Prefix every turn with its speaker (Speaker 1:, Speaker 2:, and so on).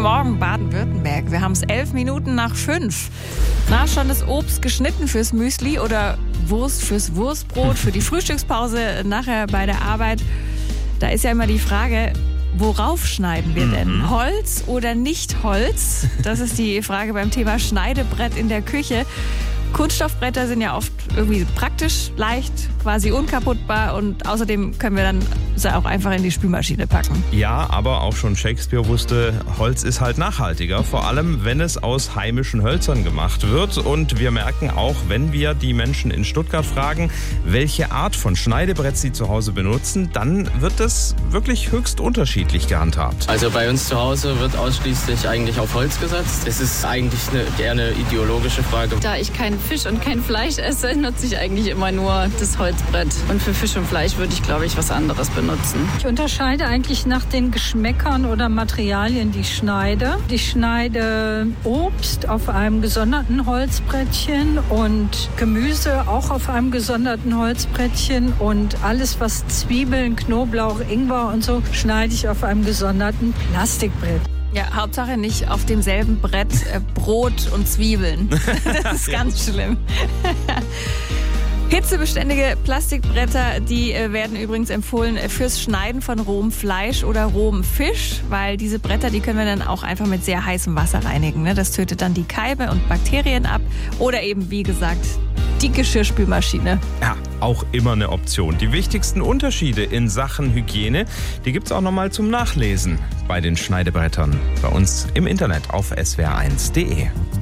Speaker 1: Morgen, Baden-Württemberg. Wir haben es 5:11. Na, schon das Obst geschnitten fürs Müsli oder Wurst fürs Wurstbrot, für die Frühstückspause nachher bei der Arbeit. Da ist ja immer die Frage, worauf schneiden wir denn? Holz oder nicht Holz? Das ist die Frage beim Thema Schneidebrett in der Küche. Kunststoffbretter sind ja oft irgendwie praktisch, leicht, quasi unkaputtbar und außerdem können wir dann sie auch einfach in die Spülmaschine packen.
Speaker 2: Ja, aber auch schon Shakespeare wusste, Holz ist halt nachhaltiger, vor allem wenn es aus heimischen Hölzern gemacht wird. Und wir merken auch, wenn wir die Menschen in Stuttgart fragen, welche Art von Schneidebrett sie zu Hause benutzen, dann wird es wirklich höchst unterschiedlich gehandhabt.
Speaker 3: Also bei uns zu Hause wird ausschließlich eigentlich auf Holz gesetzt. Es ist eigentlich eher eine ideologische Frage.
Speaker 4: Da ich keinen Fisch und kein Fleisch esse, nutze ich eigentlich immer nur das Holzbrett. Und für Fisch und Fleisch würde ich, glaube ich, was anderes benutzen.
Speaker 5: Ich unterscheide eigentlich nach den Geschmäckern oder Materialien, die ich schneide. Ich schneide Obst auf einem gesonderten Holzbrettchen und Gemüse auch auf einem gesonderten Holzbrettchen und alles, was Zwiebeln, Knoblauch, Ingwer und so, schneide ich auf einem gesonderten Plastikbrett.
Speaker 1: Ja, Hauptsache nicht auf demselben Brett Brot und Zwiebeln. Das ist ganz schlimm. Hitzebeständige Plastikbretter, die werden übrigens empfohlen fürs Schneiden von rohem Fleisch oder rohem Fisch, weil diese Bretter, die können wir dann auch einfach mit sehr heißem Wasser reinigen. Ne? Das tötet dann die Keime und Bakterien ab oder eben, wie gesagt, die Geschirrspülmaschine.
Speaker 2: Ja, auch immer eine Option. Die wichtigsten Unterschiede in Sachen Hygiene, die gibt's auch nochmal zum Nachlesen bei den Schneidebrettern bei uns im Internet auf swr1.de.